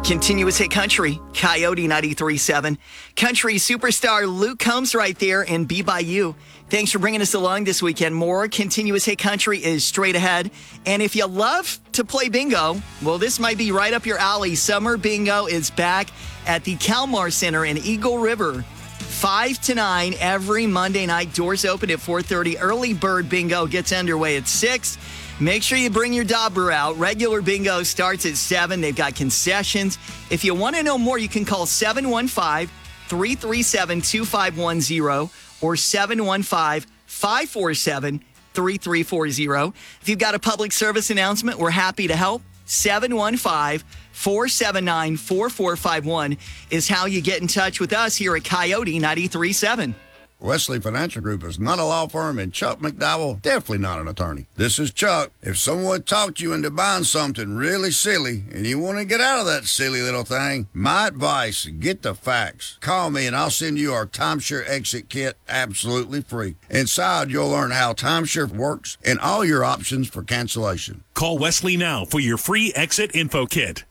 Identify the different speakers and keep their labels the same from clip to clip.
Speaker 1: Continuous hit country, Coyote 93.7. Country superstar Luke Combs right there in Be By You. Thanks for bringing us along this weekend. More continuous hit country is straight ahead. And if you love to play bingo, well, this might be right up your alley. Summer Bingo is back at the Kalmar Center in Eagle River. 5 to 9 every Monday night. Doors open at 4:30. Early bird bingo gets underway at 6. Make sure you bring your dauber out. Regular bingo starts at 7. They've got concessions. If you want to know more, you can call 715-337-2510 or 715-547-3340. If you've got a public service announcement, we're happy to help. 715-479-4451 is how you get in touch with us here at Coyote 93.7.
Speaker 2: Wesley Financial Group is not a law firm, and Chuck McDowell, definitely not an attorney. This is Chuck. If someone talked you into buying something really silly and you want to get out of that silly little thing, my advice, get the facts. Call me and I'll send you our timeshare exit kit absolutely free. Inside, you'll learn how timeshare works and all your options for cancellation.
Speaker 3: Call Wesley now for your free exit info kit.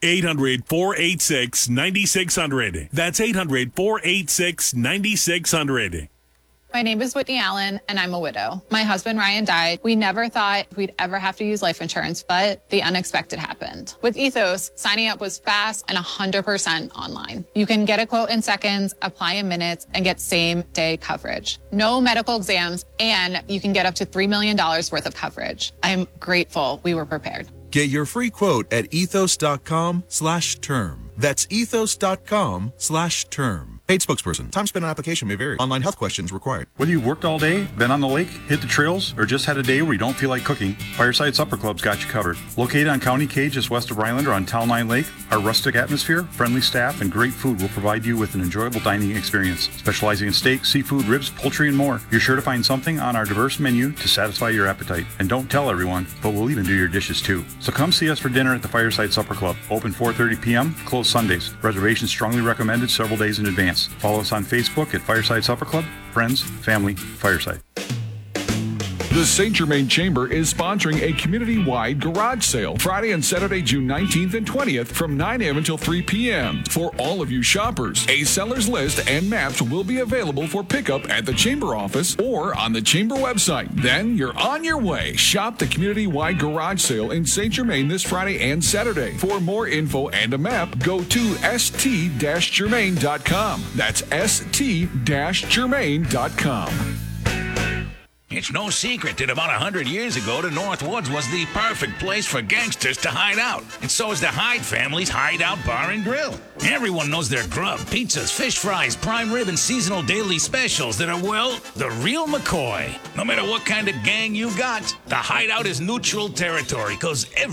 Speaker 3: 800-486-9600. That's 800-486-9600.
Speaker 4: My name is Whitney Allen, and I'm a widow. My husband, Ryan, died. We never thought we'd ever have to use life insurance, but the unexpected happened. With Ethos, signing up was fast and 100% online. You can get a quote in seconds, apply in minutes, and get same-day coverage. No medical exams, and you can get up to $3 million worth of coverage. I'm grateful we were prepared.
Speaker 5: Get your free quote at ethos.com/term. That's ethos.com/term. Paid spokesperson. Time spent on application may vary. Online health questions required.
Speaker 6: Whether you've worked all day, been on the lake, hit the trails, or just had a day where you don't feel like cooking, Fireside Supper Club's got you covered. Located on County K just west of Rylander on Town Line Lake, our rustic atmosphere, friendly staff, and great food will provide you with an enjoyable dining experience. Specializing in steak, seafood, ribs, poultry, and more, you're sure to find something on our diverse menu to satisfy your appetite. And don't tell everyone, but we'll even do your dishes too. So come see us for dinner at the Fireside Supper Club. Open 4:30 p.m., closed Sundays. Reservations strongly recommended several days in advance. Follow us on Facebook at Fireside Supper Club. Friends, family, Fireside.
Speaker 7: The St. Germain Chamber is sponsoring a community-wide garage sale Friday and Saturday, June 19th and 20th from 9 a.m. until 3 p.m. For all of you shoppers, a seller's list and maps will be available for pickup at the Chamber office or on the Chamber website. Then you're on your way. Shop the community-wide garage sale in St. Germain this Friday and Saturday. For more info and a map, go to st-germain.com. That's st-germain.com.
Speaker 8: It's no secret that about 100 years ago, the North Woods was the perfect place for gangsters to hide out. And so is the Hyde family's Hideout Bar and Grill. Everyone knows their grub, pizzas, fish fries, prime rib, and seasonal daily specials that are, well, the real McCoy. No matter what kind of gang you got, the Hideout is neutral territory, because